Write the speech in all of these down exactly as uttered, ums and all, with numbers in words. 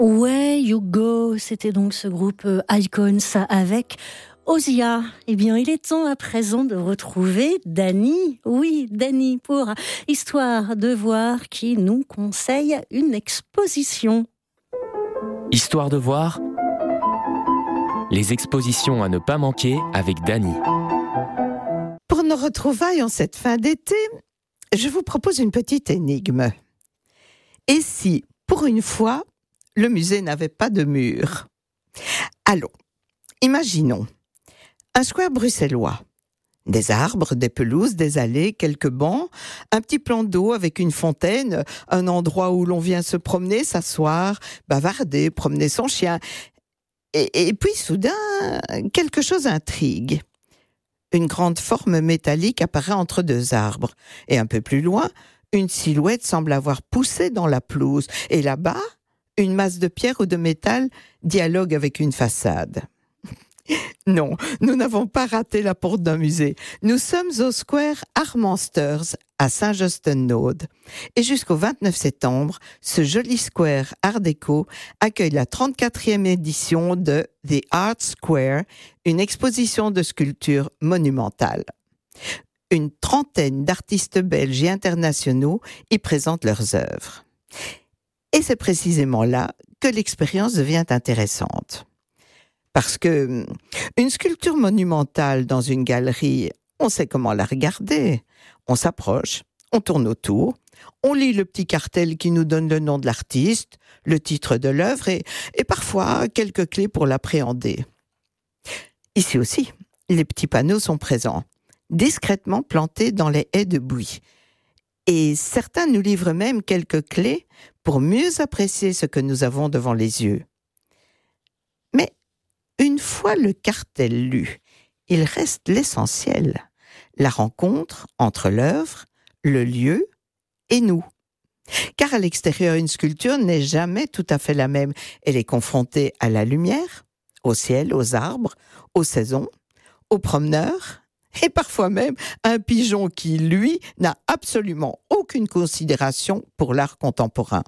Way You Go, c'était donc ce groupe euh, Icons avec Ozia. Eh bien, il est temps à présent de retrouver Dany. Oui, Dany pour Histoire de voir qui nous conseille une exposition. Histoire de voir, les expositions à ne pas manquer avec Dany. Pour nos retrouvailles en cette fin d'été, je vous propose une petite énigme. Et si, pour une fois, le musée n'avait pas de mur? Allons, imaginons un square bruxellois. Des arbres, des pelouses, des allées, quelques bancs, un petit plan d'eau avec une fontaine, un endroit où l'on vient se promener, s'asseoir, bavarder, promener son chien. Et, et puis soudain, quelque chose intrigue. Une grande forme métallique apparaît entre deux arbres. Et un peu plus loin, une silhouette semble avoir poussé dans la pelouse. Et là-bas, une masse de pierre ou de métal dialogue avec une façade. Non, nous n'avons pas raté la porte d'un musée. Nous sommes au Square Artmasters à Saint-Josten-Noode. Et jusqu'au vingt-neuf septembre, ce joli square Art déco accueille la trente-quatrième édition de The Art Square, une exposition de sculptures monumentales. Une trentaine d'artistes belges et internationaux y présentent leurs œuvres. Et c'est précisément là que l'expérience devient intéressante. Parce que une sculpture monumentale dans une galerie, on sait comment la regarder. On s'approche, on tourne autour, on lit le petit cartel qui nous donne le nom de l'artiste, le titre de l'œuvre et, et parfois quelques clés pour l'appréhender. Ici aussi, les petits panneaux sont présents, discrètement plantés dans les haies de buis. Et certains nous livrent même quelques clés pour mieux apprécier ce que nous avons devant les yeux. Mais une fois le cartel lu, il reste l'essentiel, la rencontre entre l'œuvre, le lieu et nous. Car à l'extérieur, une sculpture n'est jamais tout à fait la même. Elle est confrontée à la lumière, au ciel, aux arbres, aux saisons, aux promeneurs, et parfois même un pigeon qui, lui, n'a absolument aucune considération pour l'art contemporain.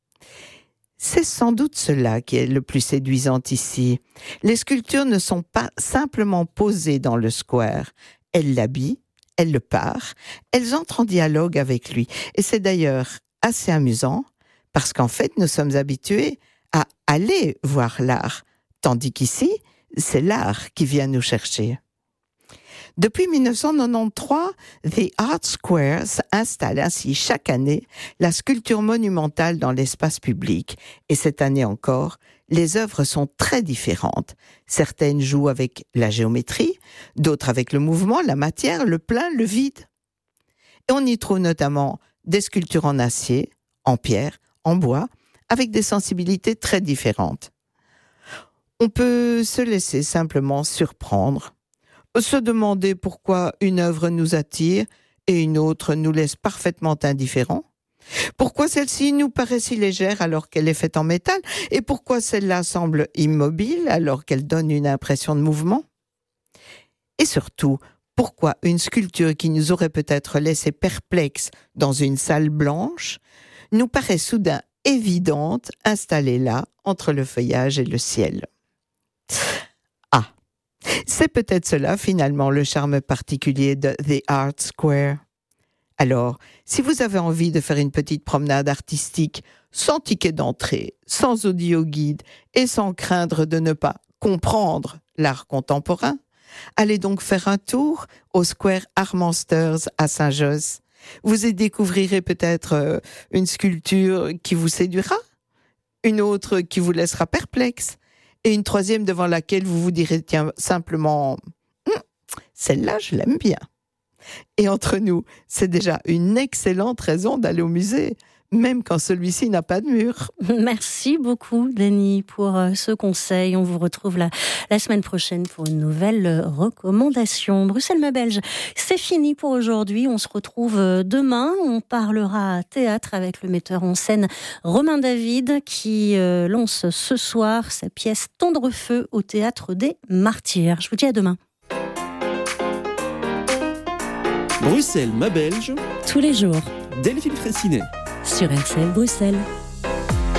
C'est sans doute cela qui est le plus séduisant ici. Les sculptures ne sont pas simplement posées dans le square. Elles l'habillent, elles le parent, elles entrent en dialogue avec lui. Et c'est d'ailleurs assez amusant, parce qu'en fait, nous sommes habitués à aller voir l'art, tandis qu'ici, c'est l'art qui vient nous chercher. Depuis dix-neuf cent quatre-vingt-treize, The Art Square installe ainsi chaque année la sculpture monumentale dans l'espace public. Et cette année encore, les œuvres sont très différentes. Certaines jouent avec la géométrie, d'autres avec le mouvement, la matière, le plein, le vide. Et on y trouve notamment des sculptures en acier, en pierre, en bois, avec des sensibilités très différentes. On peut se laisser simplement surprendre, se demander pourquoi une œuvre nous attire et une autre nous laisse parfaitement indifférents. Pourquoi celle-ci nous paraît si légère alors qu'elle est faite en métal et pourquoi celle-là semble immobile alors qu'elle donne une impression de mouvement. Et surtout, pourquoi une sculpture qui nous aurait peut-être laissé perplexes dans une salle blanche nous paraît soudain évidente installée là entre le feuillage et le ciel. C'est peut-être cela, finalement, le charme particulier de The Art Square. Alors, si vous avez envie de faire une petite promenade artistique, sans ticket d'entrée, sans audio-guide et sans craindre de ne pas comprendre l'art contemporain, allez donc faire un tour au Square Artmasters à Saint-Josse. Vous y découvrirez peut-être une sculpture qui vous séduira, une autre qui vous laissera perplexe, et une troisième devant laquelle vous vous direz tiens, simplement hm, celle-là, je l'aime bien. Et entre nous, c'est déjà une excellente raison d'aller au musée, même quand celui-ci n'a pas de mur. Merci beaucoup, Dany, pour ce conseil. On vous retrouve la, la semaine prochaine pour une nouvelle recommandation. Bruxelles-Mabelge, c'est fini pour aujourd'hui. On se retrouve demain. On parlera théâtre avec le metteur en scène Romain David qui euh, lance ce soir sa pièce Tendre-feu au Théâtre des Martyrs. Je vous dis à demain. Bruxelles-Mabelge, tous les jours. Delphine Fraissinet. Sur R C L Bruxelles.